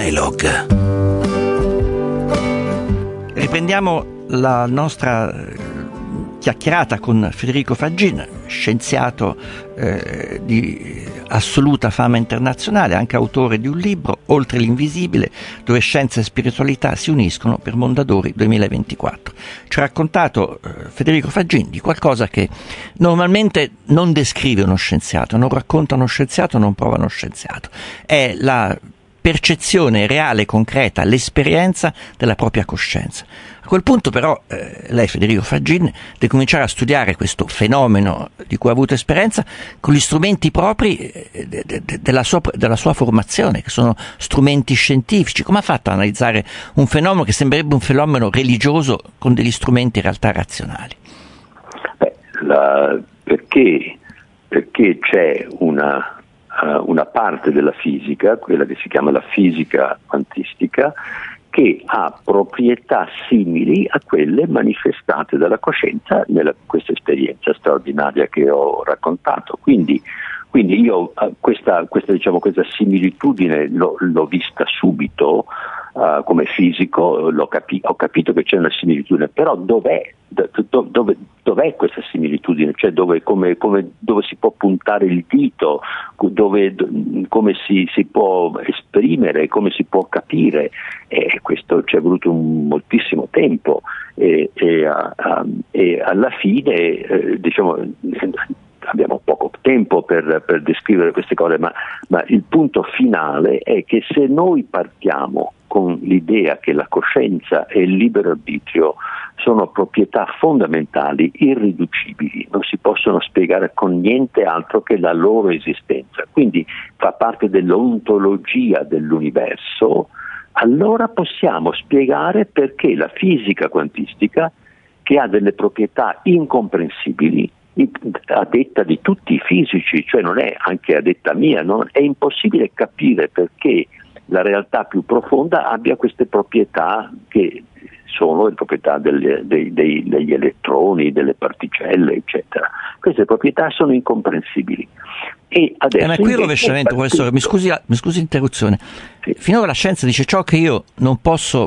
Dialogue. Riprendiamo la nostra chiacchierata con Federico Faggin, scienziato di assoluta fama internazionale, anche autore di un libro, Oltre l'invisibile, dove scienza e spiritualità si uniscono, per Mondadori 2024. Ci ha raccontato Federico Faggin di qualcosa che normalmente non descrive uno scienziato, non racconta uno scienziato, non prova uno scienziato. È la percezione reale, concreta, l'esperienza della propria coscienza. A quel punto però lei, Federico Faggin, deve cominciare a studiare questo fenomeno di cui ha avuto esperienza con gli strumenti propri della sua formazione, che sono strumenti scientifici. Come ha fatto ad analizzare un fenomeno che sembrerebbe un fenomeno religioso con degli strumenti in realtà razionali? Perché c'è una parte della fisica, quella che si chiama la fisica quantistica, che ha proprietà simili a quelle manifestate dalla coscienza nella questa esperienza straordinaria che ho raccontato. Quindi io questa similitudine l'ho vista subito come fisico, ho capito che c'è una similitudine, però dov'è questa similitudine? Cioè dove si può puntare il dito, come si può esprimere, come si può capire? Questo ci è voluto moltissimo tempo e alla fine abbiamo poco tempo per descrivere queste cose, ma il punto finale è che se noi partiamo con l'idea che la coscienza e il libero arbitrio sono proprietà fondamentali, irriducibili, non si possono spiegare con niente altro che la loro esistenza, quindi fa parte dell'ontologia dell'universo, allora possiamo spiegare perché la fisica quantistica, che ha delle proprietà incomprensibili, a detta di tutti i fisici, cioè non è anche a detta mia, è impossibile capire perché la realtà più profonda abbia queste proprietà che sono le proprietà degli elettroni, delle particelle, eccetera. Queste proprietà sono incomprensibili. E adesso ma qui il rovesciamento, professore, mi scusi l'interruzione. Sì. Finora la scienza dice ciò che io non posso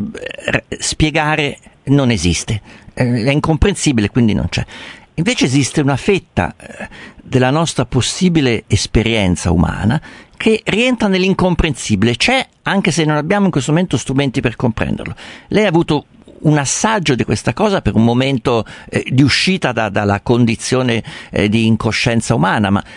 spiegare non esiste, è incomprensibile, quindi non c'è. Invece esiste una fetta della nostra possibile esperienza umana che rientra nell'incomprensibile, c'è anche se non abbiamo in questo momento strumenti per comprenderlo. Lei ha avuto un assaggio di questa cosa per un momento di uscita dalla condizione di incoscienza umana, ma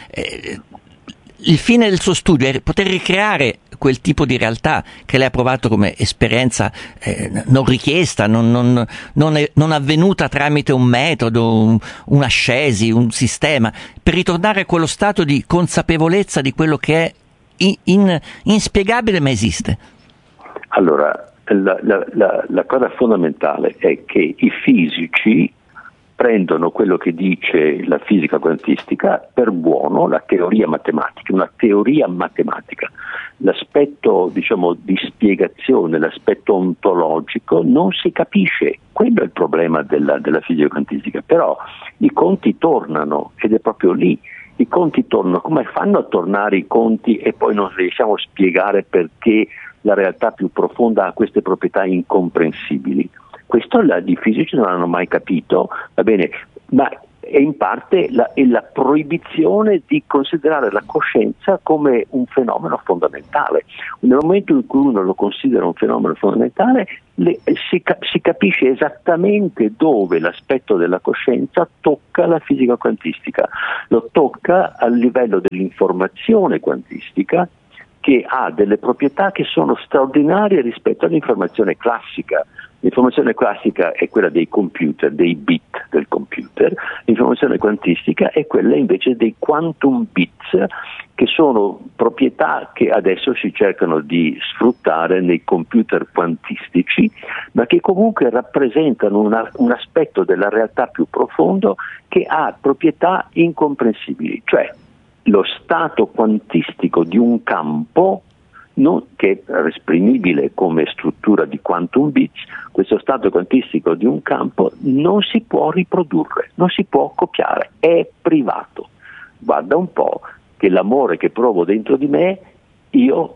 il fine del suo studio è poter ricreare quel tipo di realtà che lei ha provato come esperienza non richiesta, non avvenuta tramite un metodo, un'ascesi, un sistema, per ritornare a quello stato di consapevolezza di quello che è inspiegabile ma esiste. Allora, la cosa fondamentale è che i fisici prendono quello che dice la fisica quantistica per buono, la teoria matematica, una teoria matematica. L'aspetto, di spiegazione, l'aspetto ontologico non si capisce, quello è il problema della fisica quantistica, però i conti tornano ed è proprio lì. I conti tornano, come fanno a tornare i conti e poi non riusciamo a spiegare perché la realtà più profonda ha queste proprietà incomprensibili? Questo i fisici non hanno mai capito, va bene, ma è in parte la proibizione di considerare la coscienza come un fenomeno fondamentale. Nel momento in cui uno lo considera un fenomeno fondamentale, si capisce esattamente dove l'aspetto della coscienza tocca la fisica quantistica. Lo tocca al livello dell'informazione quantistica, che ha delle proprietà che sono straordinarie rispetto all'informazione classica. L'informazione classica è quella dei computer, dei bit del computer, l'informazione quantistica è quella invece dei quantum bits, che sono proprietà che adesso si cercano di sfruttare nei computer quantistici, ma che comunque rappresentano un aspetto della realtà più profondo che ha proprietà incomprensibili, cioè lo stato quantistico di un campo che è esprimibile come struttura di quantum bits, questo stato quantistico di un campo non si può riprodurre, non si può copiare, è privato. Guarda un po' che l'amore che provo dentro di me, io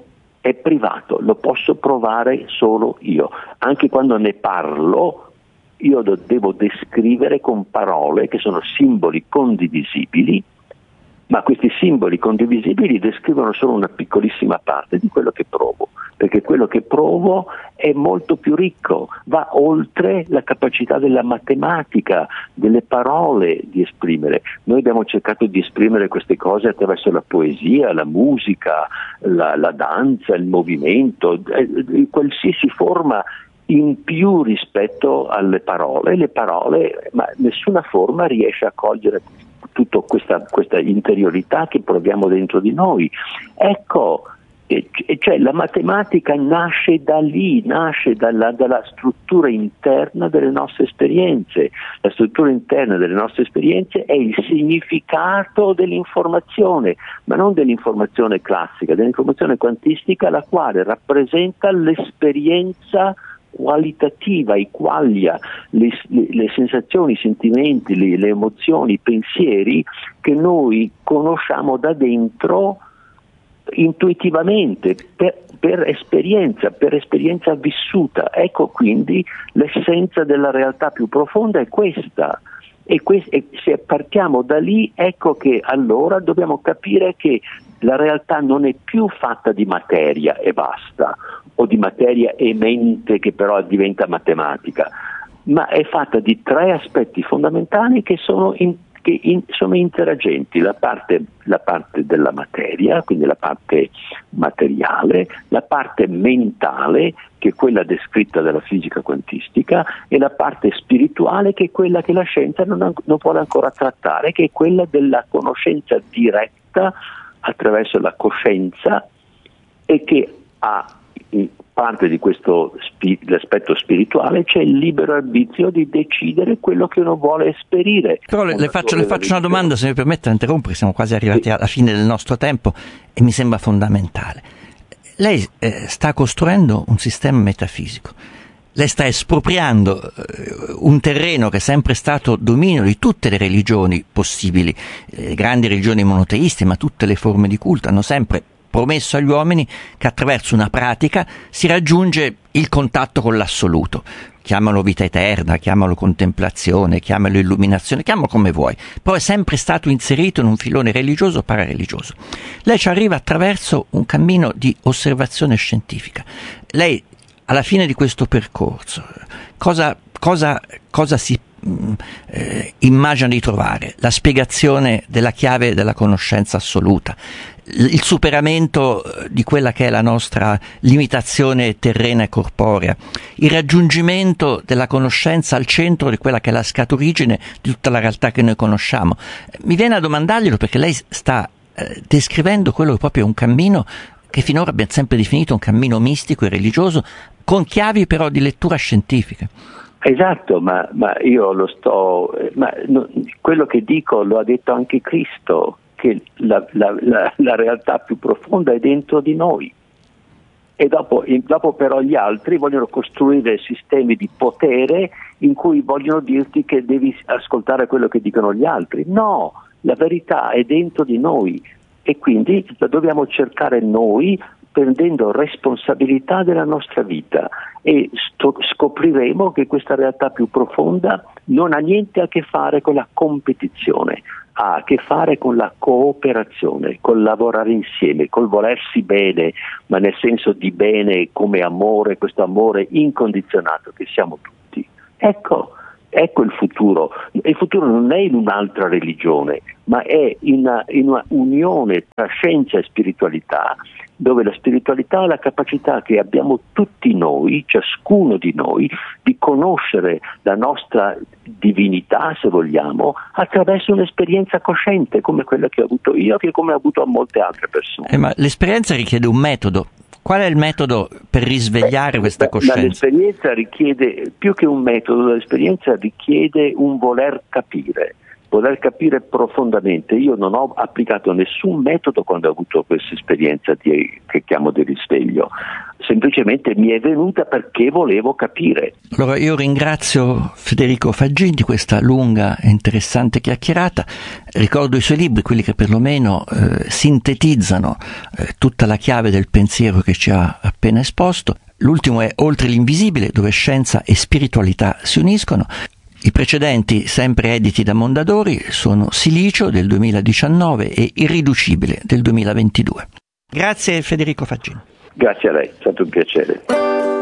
è privato, lo posso provare solo io. Anche quando ne parlo, io lo devo descrivere con parole che sono simboli condivisibili, ma questi simboli condivisibili descrivono solo una piccolissima parte di quello che provo, perché quello che provo è molto più ricco, va oltre la capacità della matematica, delle parole di esprimere. Noi abbiamo cercato di esprimere queste cose attraverso la poesia, la musica, la danza, il movimento, qualsiasi forma in più rispetto alle parole. Le parole, ma nessuna forma riesce a cogliere tutta questa interiorità che proviamo dentro di noi. Ecco, cioè la matematica nasce da lì, nasce dalla struttura interna delle nostre esperienze. La struttura interna delle nostre esperienze è il significato dell'informazione, ma non dell'informazione classica, dell'informazione quantistica, la quale rappresenta l'esperienza qualitativa, i quaglia, le sensazioni, i sentimenti, le emozioni, i pensieri che noi conosciamo da dentro intuitivamente, per esperienza vissuta. Ecco, quindi l'essenza della realtà più profonda è questa. E se partiamo da lì, ecco che allora dobbiamo capire che la realtà non è più fatta di materia e basta, o di materia e mente che però diventa matematica, ma è fatta di tre aspetti fondamentali che sono interagenti: la parte della materia, quindi la parte materiale, la parte mentale, che è quella descritta dalla fisica quantistica, e la parte spirituale, che è quella che la scienza non vuole ancora trattare, che è quella della conoscenza diretta attraverso la coscienza, e che ha parte di questo l'aspetto spirituale, c'è il libero arbitrio di decidere quello che uno vuole esperire. Però le faccio una domanda, se mi permette di interrompere, siamo quasi arrivati alla fine del nostro tempo e mi sembra fondamentale. Lei sta costruendo un sistema metafisico, lei sta espropriando un terreno che è sempre stato dominio di tutte le religioni possibili, grandi religioni monoteiste, ma tutte le forme di culto hanno sempre promesso agli uomini che attraverso una pratica si raggiunge il contatto con l'assoluto. Chiamalo vita eterna, chiamalo contemplazione, chiamalo illuminazione, chiamalo come vuoi, però è sempre stato inserito in un filone religioso o parareligioso. Lei ci arriva attraverso un cammino di osservazione scientifica. Lei, alla fine di questo percorso, cosa si immagina di trovare? La spiegazione della chiave della conoscenza assoluta, il superamento di quella che è la nostra limitazione terrena e corporea, il raggiungimento della conoscenza al centro di quella che è la scaturigine di tutta la realtà che noi conosciamo. Mi viene a domandarglielo perché lei sta descrivendo quello che proprio è un cammino che finora abbiamo sempre definito un cammino mistico e religioso, con chiavi però di lettura scientifica. Esatto, ma io quello che dico lo ha detto anche Cristo, che la realtà più profonda è dentro di noi, e dopo però gli altri vogliono costruire sistemi di potere in cui vogliono dirti che devi ascoltare quello che dicono gli altri. No, la verità è dentro di noi e quindi la dobbiamo cercare noi, prendendo responsabilità della nostra vita, e scopriremo che questa realtà più profonda non ha niente a che fare con la competizione, ha a che fare con la cooperazione, col lavorare insieme, col volersi bene, ma nel senso di bene come amore, questo amore incondizionato che siamo tutti. Ecco il futuro. Il futuro non è in un'altra religione, ma è in una unione tra scienza e spiritualità, dove la spiritualità ha la capacità che abbiamo tutti noi, ciascuno di noi, di conoscere la nostra divinità, se vogliamo, attraverso un'esperienza cosciente come quella che ho avuto io, che come ho avuto a molte altre persone. Ma l'esperienza richiede un metodo. Qual è il metodo per risvegliare questa coscienza? L'esperienza richiede, più che un metodo, l'esperienza richiede un voler capire. voler capire profondamente. Io non ho applicato nessun metodo quando ho avuto questa esperienza che chiamo di risveglio, semplicemente mi è venuta perché volevo capire. Allora io ringrazio Federico Faggin di questa lunga e interessante chiacchierata, ricordo i suoi libri, quelli che perlomeno sintetizzano tutta la chiave del pensiero che ci ha appena esposto. L'ultimo è Oltre l'invisibile, dove scienza e spiritualità si uniscono. I precedenti, sempre editi da Mondadori, sono Silicio del 2019 e Irriducibile del 2022. Grazie Federico Faggin. Grazie a lei, è stato un piacere.